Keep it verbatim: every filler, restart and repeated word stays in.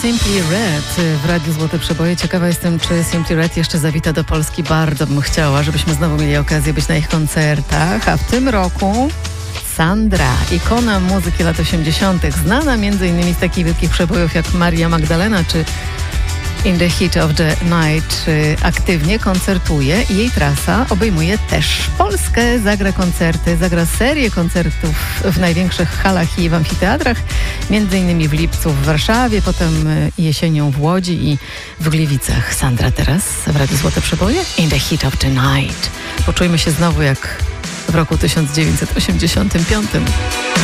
Simply Red w Radiu Złote Przeboje. Ciekawa jestem, czy Simply Red jeszcze zawita do Polski. Bardzo bym chciała, żebyśmy znowu mieli okazję być na ich koncertach. A w tym roku Sandra, ikona muzyki lat osiemdziesiątych, znana między innymi z takich wielkich przebojów jak Maria Magdalena czy In the Heat of the Night, aktywnie koncertuje i jej trasa obejmuje też Polskę. Zagra koncerty, zagra serię koncertów w największych halach i w amfiteatrach, między innymi w lipcu w Warszawie, potem jesienią w Łodzi i w Gliwicach. Sandra teraz w Radiu Złote Przeboje. In the Heat of the Night. Poczujmy się znowu jak w roku tysiąc dziewięćset osiemdziesiątym piątym.